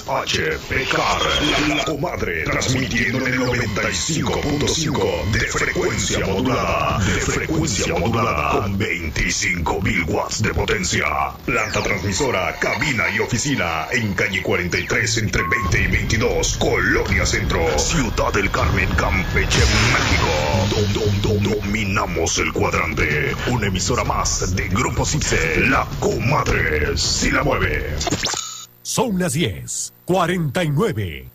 Pecar, la comadre, transmitiendo en el 95.5 de frecuencia modulada, con 25.000 watts de potencia. Planta transmisora, cabina y oficina en calle 43 entre 20 y 22, Colonia Centro, Ciudad del Carmen, Campeche, México. Dominamos el cuadrante. Una emisora más de Grupo CICE, la comadre, si la mueve. Son las 10:49.